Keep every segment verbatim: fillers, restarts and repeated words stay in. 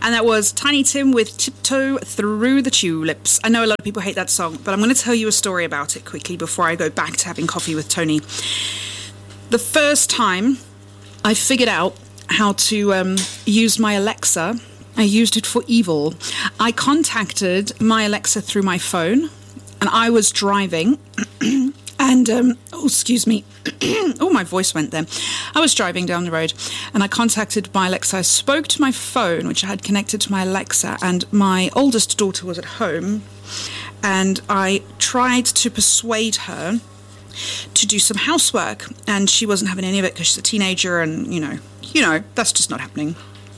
And that was Tiny Tim with Tiptoe Through the Tulips. I know a lot of people hate that song, but I'm going to tell you a story about it quickly before I go back to having coffee with Tony. The first time I figured out how to um, use my Alexa, I used it for evil. I contacted my Alexa through my phone, and I was driving, and, um, oh, excuse me, oh, my voice went there. I was driving down the road, and I contacted my Alexa. I spoke to my phone, which I had connected to my Alexa, and my oldest daughter was at home, and I tried to persuade her to do some housework, and she wasn't having any of it because she's a teenager, and, you know, you know, that's just not happening.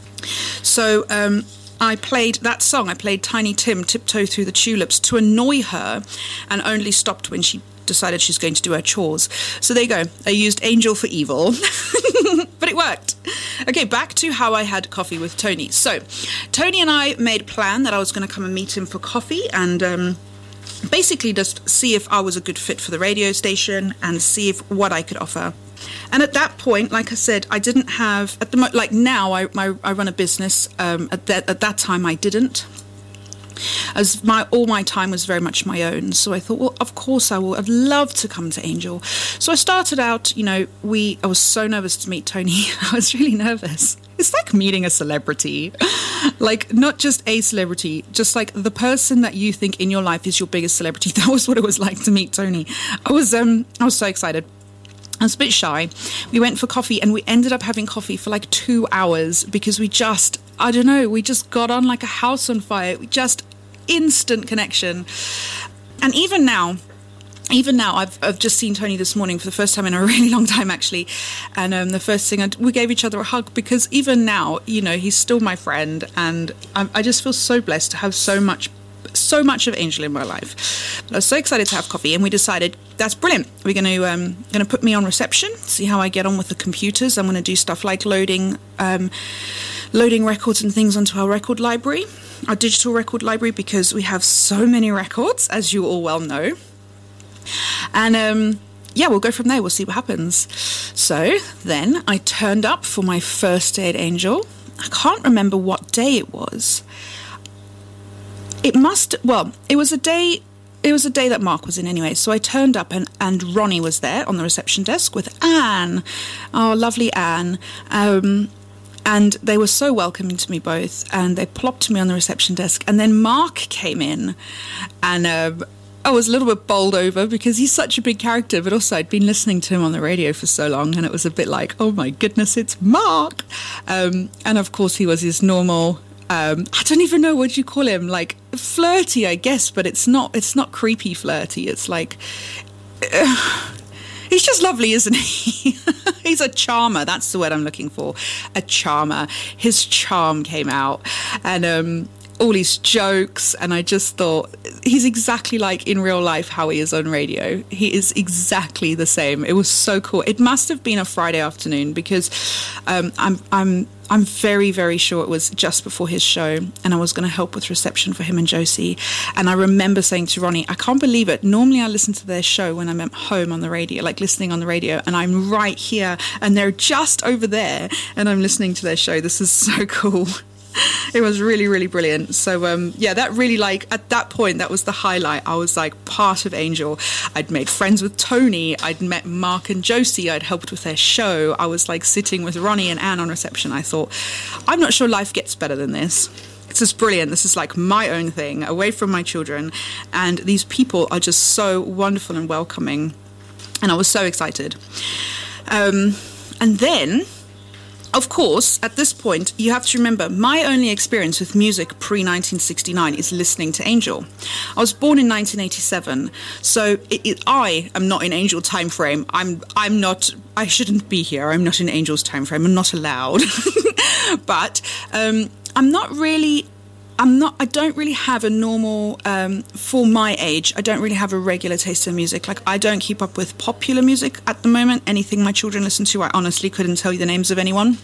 So um, I played that song. I played Tiny Tim, Tiptoe Through the Tulips, to annoy her, and only stopped when she decided she's going to do her chores. So there you go. I used Angel for evil, but it worked. Okay, back to how I had coffee with Tony. So Tony and I made a plan that I was going to come and meet him for coffee, and um, basically just see if I was a good fit for the radio station and see if what I could offer. And at that point, like I said, I didn't have, at the mo- like now I, I, I run a business. Um, at, that, at that time I didn't. As my all my time was very much my own. So I thought, well, of course I will. I'd love to come to Angel. So I started out, you know, we, I was so nervous to meet Tony. I was really nervous. It's like meeting a celebrity, like not just a celebrity, just like the person that you think in your life is your biggest celebrity. That was what it was like to meet Tony. I was, um, I was so excited. I was a bit shy. We went for coffee, and we ended up having coffee for like two hours because we just, I don't know, we just got on like a house on fire. We just instant connection. And even now, even now, I've, I've just seen Tony this morning for the first time in a really long time, actually. And um, the first thing, I, we gave each other a hug because even now, you know, he's still my friend. And I, I just feel so blessed to have so much so much of Angel in my life. I was so excited to have coffee, and we decided that's brilliant. We're going to um, going to put me on reception, see how I get on with the computers. I'm going to do stuff like loading um, loading records and things onto our record library, our digital record library, because we have so many records, as you all well know. And um, yeah, we'll go from there. We'll see what happens. So then I turned up for my first day at Angel. I can't remember what day it was. It must, well, it was a day, it was a day that Mark was in anyway. So I turned up, and, and Ronnie was there on the reception desk with Anne, oh, lovely Anne. Um, and they were so welcoming to me both, and they plopped me on the reception desk. And then Mark came in, and um, I was a little bit bowled over because he's such a big character, but also I'd been listening to him on the radio for so long, and it was a bit like, oh my goodness, it's Mark. Um, and of course he was his normal, Um, I don't even know what you call him, like flirty, I guess, but it's not, it's not creepy flirty. It's like, uh, he's just lovely, isn't he? He's a charmer. That's the word I'm looking for. A charmer. His charm came out, and um, all his jokes. And I just thought he's exactly like in real life how he is on radio. He is exactly the same. It was so cool. It must have been a Friday afternoon because um, I'm, I'm, I'm very, very sure it was just before his show, and I was going to help with reception for him and Josie. And I remember saying to Ronnie, I can't believe it. Normally I listen to their show when I'm at home on the radio, like listening on the radio, and I'm right here and they're just over there and I'm listening to their show. This is so cool. It was really, really brilliant. So, um, yeah, that really, like, at that point, that was the highlight. I was, like, part of Angel. I'd made friends with Tony. I'd met Mark and Josie. I'd helped with their show. I was, like, sitting with Ronnie and Anne on reception. I thought, I'm not sure life gets better than this. It's just brilliant. This is, like, my own thing, away from my children. And these people are just so wonderful and welcoming. And I was so excited. Um, and then... Of course, at this point, you have to remember, my only experience with music pre-nineteen sixty-nine is listening to Angel. I was born in nineteen eighty-seven, so it, it, I am not in Angel time frame. I'm, I'm not, I shouldn't be here. I'm not in Angel's time frame. I'm not allowed. But um, I'm not really... I'm not, I don't really have a normal, um, for my age, I don't really have a regular taste in music. Like, I don't keep up with popular music at the moment. Anything my children listen to, I honestly couldn't tell you the names of anyone.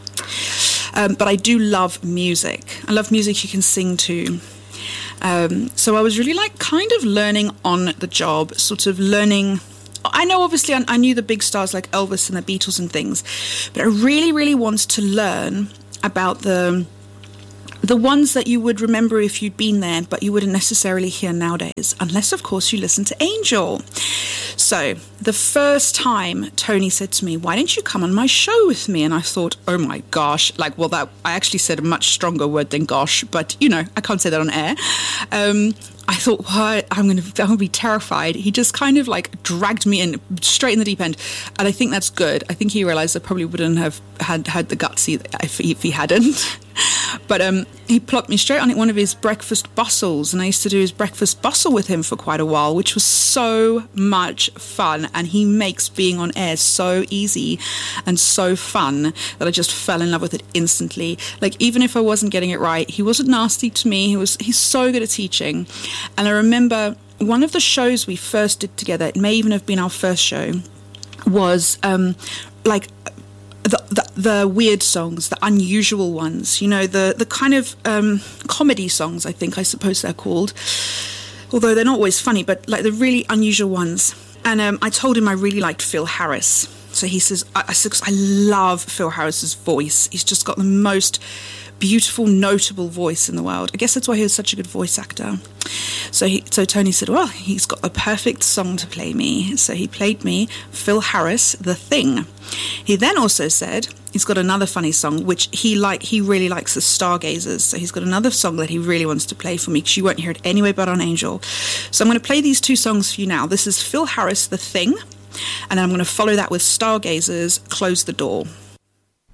Um, but I do love music. I love music you can sing to. Um, so I was really like kind of learning on the job, sort of learning. I know obviously I, I knew the big stars like Elvis and the Beatles and things, but I really, really wanted to learn about the... the ones that you would remember if you'd been there, but you wouldn't necessarily hear nowadays, unless, of course, you listen to Angel. So the first time Tony said to me, why don't you come on my show with me? And I thought, oh my gosh, like, well, that I actually said a much stronger word than gosh, but, you know, I can't say that on air. Um, I thought, what? I'm going to I'm gonna be terrified. He just kind of like dragged me in straight in the deep end. And I think that's good. I think he realized I probably wouldn't have had, had the guts if he, if he hadn't. But um, he plopped me straight on one of his breakfast bustles, and I used to do his breakfast bustle with him for quite a while, which was so much fun. And he makes being on air so easy and so fun that I just fell in love with it instantly. Like, even if I wasn't getting it right, he wasn't nasty to me. He was he's so good at teaching. And I remember one of the shows we first did together, it may even have been our first show, was um, like The, the the weird songs, the unusual ones, you know, the, the kind of um, comedy songs, I think, I suppose they're called. Although they're not always funny, but like the really unusual ones. And um, I told him I really liked Phil Harris. So he says, I, I, I love Phil Harris's voice. He's just got the most beautiful, notable voice in the world. I guess that's why he was such a good voice actor. So he, so Tony said, well, he's got the perfect song to play me. So he played me Phil Harris, The Thing. He then also said he's got another funny song, which he like. He really likes the Stargazers. So he's got another song that he really wants to play for me, because you won't hear it anyway but on Angel. So I'm going to play these two songs for you now. This is Phil Harris, The Thing, and then I'm going to follow that with Stargazers, Close the Door.